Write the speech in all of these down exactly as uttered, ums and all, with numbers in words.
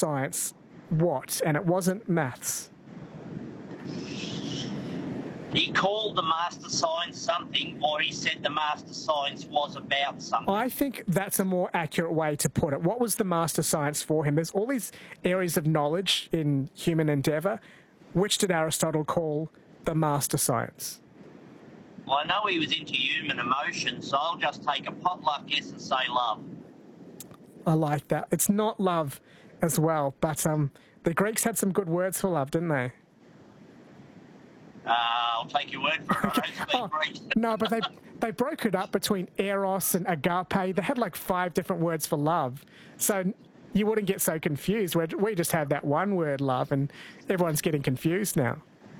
science what? And it wasn't maths. He called the master science something, or he said the master science was about something. I think that's a more accurate way to put it. What was the master science for him? There's all these areas of knowledge in human endeavour. Which did Aristotle call the master science? Well, I know he was into human emotions, so I'll just take a potluck guess and say love. I like that. It's not love as well, but um, the Greeks had some good words for love, didn't they? Uh, I'll take your word for it. I don't speak Oh, Greek. no, but they they broke it up between eros and agape. They had like five different words for love. So you wouldn't get so confused. We we just have that one word, love, and everyone's getting confused now.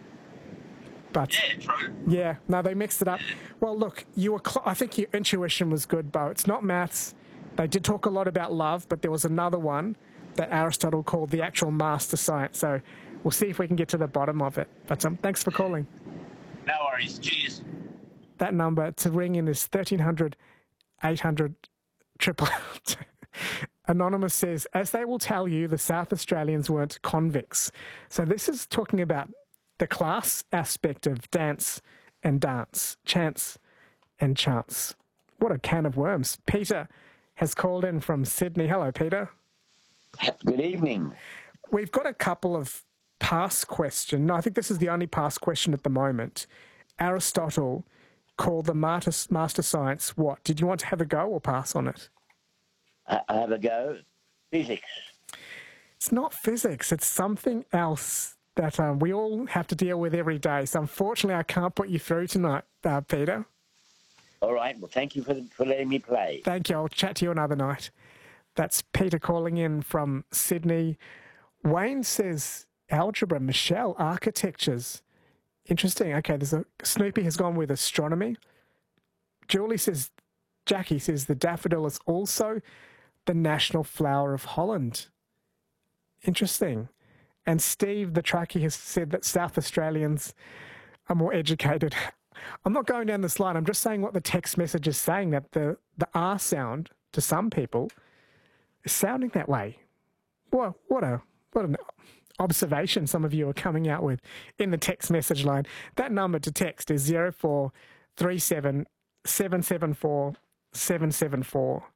But Yeah, true. yeah, no, they mixed it up. Well, look, you were. Cl- I think your intuition was good, Bo. It's not maths. They did talk a lot about love, but there was another one that Aristotle called the actual master science. So we'll see if we can get to the bottom of it. But um, thanks for calling. No worries. Cheers. That number to ring in is thirteen hundred, eight hundred, triple. Anonymous says, as they will tell you, the South Australians weren't convicts. So this is talking about the class aspect of dance and dance, chance and chance. What a can of worms. Peter has called in from Sydney. Hello, Peter. Good evening. We've got a couple of past questions. No, I think this is the only past question at the moment. Aristotle called the master, master science what? Did you want to have a go or pass on it? I have a go. Physics. It's not physics. It's something else that um, we all have to deal with every day. So unfortunately, I can't put you through tonight, uh, Peter. All right. Well, thank you for, for letting me play. Thank you. I'll chat to you another night. That's Peter calling in from Sydney. Wayne says algebra. Michelle, architectures. Interesting. Okay, there's a Snoopy has gone with astronomy. Julie says, Jackie says the daffodil is also the national flower of Holland. Interesting. And Steve, the truckie, has said that South Australians are more educated. I'm not going down this line. I'm just saying what the text message is saying, that the, the R sound to some people is sounding that way. Well, what a what an observation some of you are coming out with in the text message line. That number to text is zero four three seven, seven seven four, seven seven four.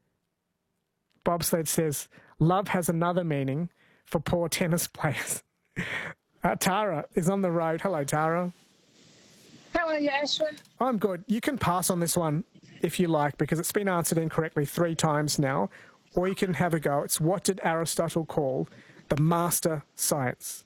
Bobsled says, love has another meaning for poor tennis players. Uh, Tara is on the road. Hello, Tara. How are you, Ashwin? I'm good. You can pass on this one if you like, because it's been answered incorrectly three times now, or you can have a go. It's what did Aristotle call the master science?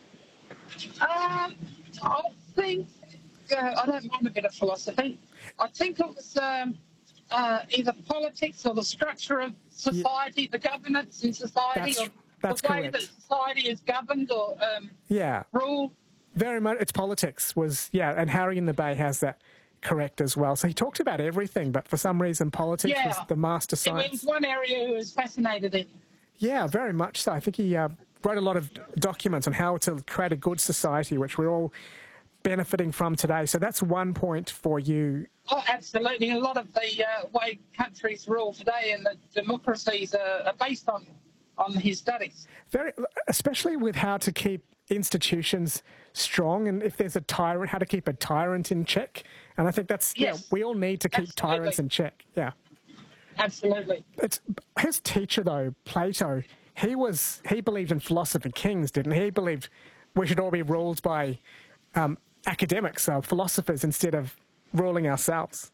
Um, I think, uh, I don't mind a bit of philosophy. I think it was um, uh, either politics or the structure of society, yeah. the governance in society, That's, or that's the way correct. that society is governed or um, yeah. ruled. Very much. It's politics was, yeah, and Harry in the Bay has that correct as well. So he talked about everything, but for some reason politics yeah. was the master science. It was one area he was fascinated in. Yeah, very much so. I think he uh, wrote a lot of documents on how to create a good society, which we're all benefiting from today. So that's one point for you. Oh, absolutely. A lot of the uh, way countries rule today and the democracies are, are based on, on his studies. Very, especially with how to keep institutions strong, and if there's a tyrant, how to keep a tyrant in check. And I think that's, yes, yeah, we all need to keep absolutely. tyrants in check. Yeah. Absolutely. It's his teacher, though, Plato, he was, he believed in philosopher kings, didn't he? He believed we should all be ruled by um, academics, uh, philosophers, instead of ruling ourselves.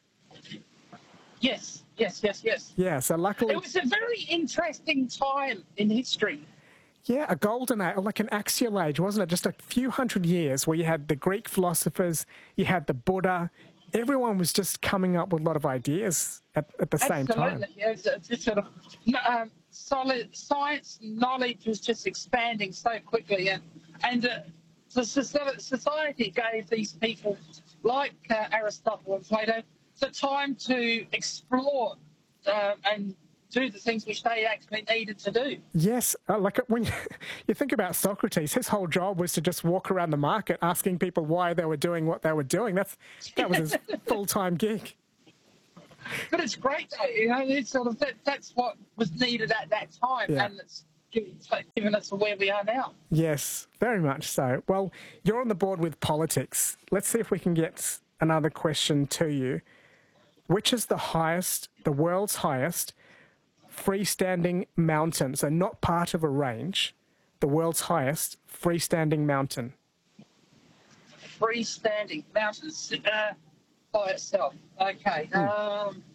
Yes, yes, yes, yes. Yeah, so luckily... It was a very interesting time in history. Yeah, a golden age, like an axial age, wasn't it? Just a few hundred years where you had the Greek philosophers, you had the Buddha. Everyone was just coming up with a lot of ideas at, at the same time. Absolutely, yeah. It's, it's sort of um, solid science knowledge was just expanding so quickly, and and uh, the society gave these people like uh, Aristotle and Plato the time to explore uh, and do the things which they actually needed to do. Yes, uh, like when you, you think about Socrates, his whole job was to just walk around the market asking people why they were doing what they were doing. That's that was his full-time gig. But it's great, though. You know, it's sort of that, that's what was needed at that time, yeah. and it's given us to where we are now. Yes, very much so. Well, you're on the board with politics. Let's see if we can get another question to you. Which is the highest, the world's highest, freestanding mountain? So not part of a range, the world's highest freestanding mountain. Freestanding mountains uh, by itself. Okay. Mm. Um,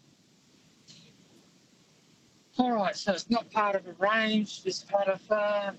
all right, so it's not part of a range, it's part of... Uh,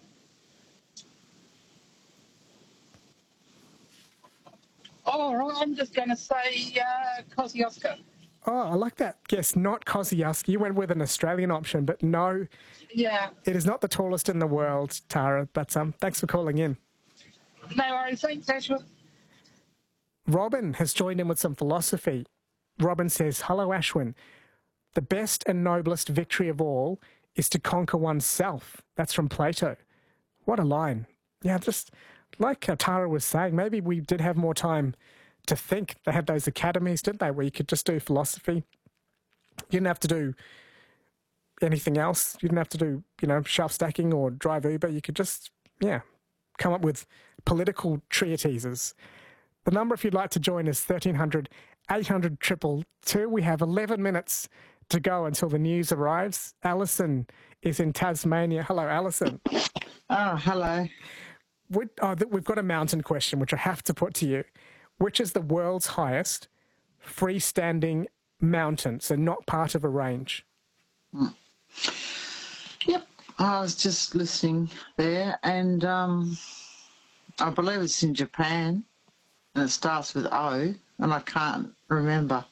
all right, I'm just going to say uh, Kosciuszko. Oh, I like that. Yes, not Kosciuszko. You went with an Australian option, but no, Yeah. it is not the tallest in the world, Tara. But um, thanks for calling in. No worries, thanks, Ashworth. Robin has joined in with some philosophy. Robin says, hello, Ashwin. The best and noblest victory of all is to conquer oneself. That's from Plato. What a line. Yeah, just like uh, Tara was saying, maybe we did have more time to think. They had those academies, didn't they, where you could just do philosophy. You didn't have to do anything else. You didn't have to do, you know, shelf stacking or drive Uber. You could just, yeah, come up with political treatises. The number, if you'd like to join, is thirteen hundred, eight hundred, two two two. We have eleven minutes to go until the news arrives. Alison is in Tasmania. Hello, Alison. Oh, hello. We, oh, th- we've got a mountain question, which I have to put to you. Which is the world's highest freestanding mountain, so not part of a range? Mm. Yep, I was just listening there, and um, I believe it's in Japan, and it starts with O, and I can't remember.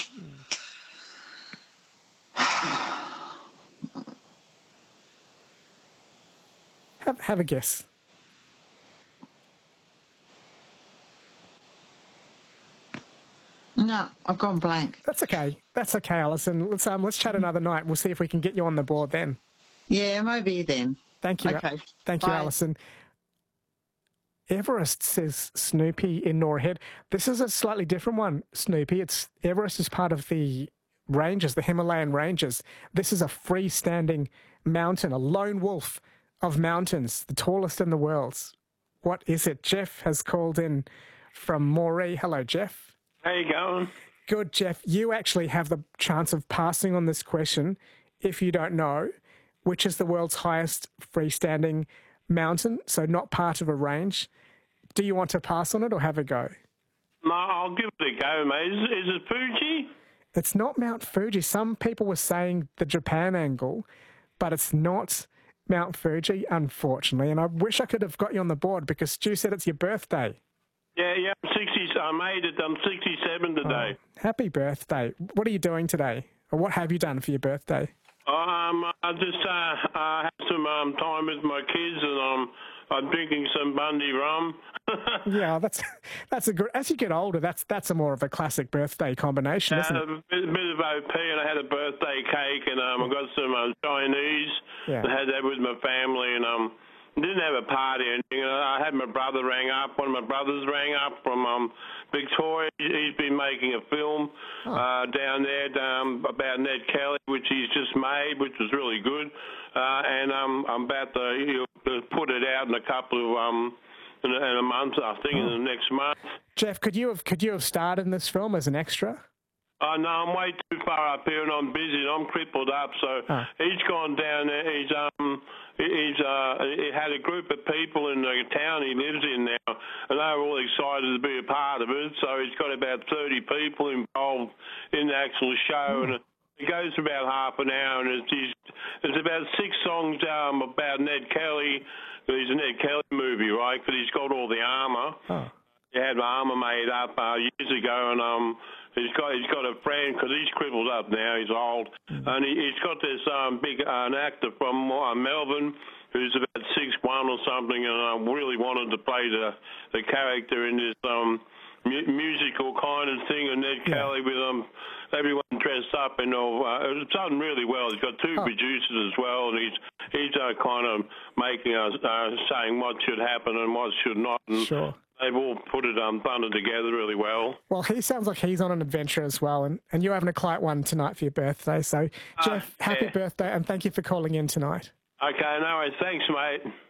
Have, have a guess. No, I've gone blank. That's okay. That's okay, Alison. Let's um, let's chat another night. We'll see if we can get you on the board then. Yeah, maybe then. Thank you. Okay. Thank you, Bye. Alison. Everest says Snoopy in Norhead. This is a slightly different one, Snoopy. It's Everest is part of the ranges, the Himalayan ranges. This is a freestanding mountain, a lone wolf of mountains, the tallest in the world. What is it? Jeff has called in from Moree. Hello, Jeff. How you going? Good, Jeff. You actually have the chance of passing on this question if you don't know, which is the world's highest freestanding mountain, so not part of a range. Do you want to pass on it or have a go? No, I'll give it a go, mate. Is, is it Fuji? It's not Mount Fuji. Some people were saying the Japan angle, but it's not Mount Fuji, unfortunately. And I wish I could have got you on the board because Stu said it's your birthday. Yeah, yeah, I'm sixty. I made it. I'm sixty-seven today. Oh, happy birthday. What are you doing today? Or what have you done for your birthday? Um, I just uh, uh, had some um, time with my kids, and um, I'm drinking some Bundy rum. Yeah, that's that's a good. As you get older, that's that's a more of a classic birthday combination, isn't uh, it? a bit, bit of O P, and I had a birthday cake, and um, I got some um, Chinese. Yeah. I had that with my family, and um, didn't have a party or anything. I had my brother rang up. One of my brothers rang up from um, Victoria. He's been making a film Oh. uh, down there um, about Ned Kelly, which he's just made, which was really good. Uh, and um, I'm about to, you know, to put it out in a couple of um, in a, in a month. I think in the next month. Jeff, could you have could you have starred in this film as an extra? Oh, no, I'm way too far up here, and I'm busy, and I'm crippled up. So Oh. he's gone down there. He's um, he's uh, he had a group of people in the town he lives in now, and they were all excited to be a part of it. So he's got about thirty people involved in the actual show, and it, it goes for about half an hour, and it's he's, there's about six songs um about Ned Kelly. He's a Ned Kelly movie, right? Because he's got all the armour. Oh. He had armour made up uh, years ago, and um, he's got he's got a friend because he's crippled up now. He's old, Mm. and he, he's got this um, big uh, an actor from uh, Melbourne who's about six one or something, and I really wanted to play the the character in this um, mu- musical kind of thing. And Ned Yeah. Kelly with um, everyone dressed up, and all. Uh, it's done really well. He's got two Oh. producers as well, and he's he's uh, kind of making us uh, saying what should happen and what should not. And Sure. they've all put it um, done it together really well. Well, he sounds like he's on an adventure as well, and, and you're having a quiet one tonight for your birthday. So, Jeff, happy yeah. birthday, and thank you for calling in tonight. Okay, no worries. Thanks, mate.